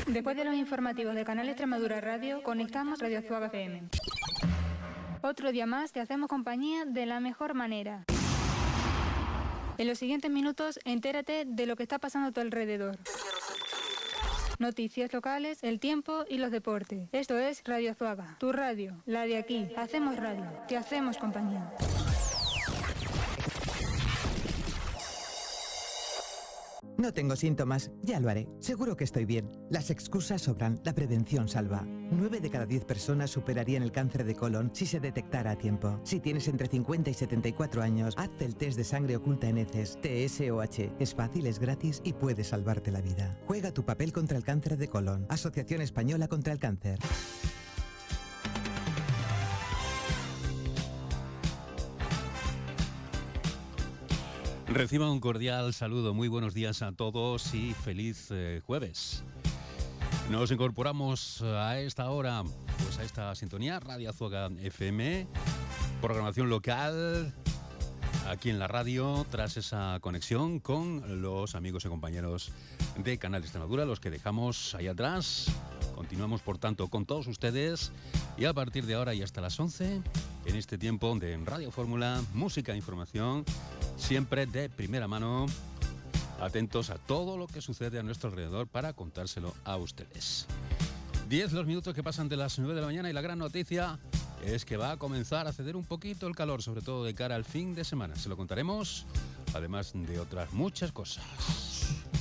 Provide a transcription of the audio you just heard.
Después de los informativos de Canal Extremadura Radio, conectamos Radio Zuaga FM. Otro día más te hacemos compañía de la mejor manera. En los siguientes minutos, entérate de lo que está pasando a tu alrededor. Noticias locales, el tiempo y los deportes. Esto es Radio Zuaga, tu radio, la de aquí. Hacemos radio, te hacemos compañía. No tengo síntomas, ya lo haré. Seguro que estoy bien. Las excusas sobran, la prevención salva. 9 de cada 10 personas superarían el cáncer de colon si se detectara a tiempo. Si tienes entre 50 y 74 años, hazte el test de sangre oculta en heces, TSOH. Es fácil, es gratis y puede salvarte la vida. Juega tu papel contra el cáncer de colon. Asociación Española contra el Cáncer. Reciba un cordial saludo, muy buenos días a todos y feliz jueves. Nos incorporamos a esta hora, pues a esta sintonía, Radio Zuaga FM, programación local, aquí en la radio, tras esa conexión con los amigos y compañeros de Canal Extremadura, los que dejamos ahí atrás. Continuamos, por tanto, con todos ustedes y a partir de ahora y hasta las 11, en este tiempo de Radio Fórmula, música e información, siempre de primera mano, atentos a todo lo que sucede a nuestro alrededor para contárselo a ustedes. 10 los minutos que pasan de las 9 de la mañana y la gran noticia es que va a comenzar a ceder un poquito el calor, sobre todo de cara al fin de semana. Se lo contaremos, además de otras muchas cosas.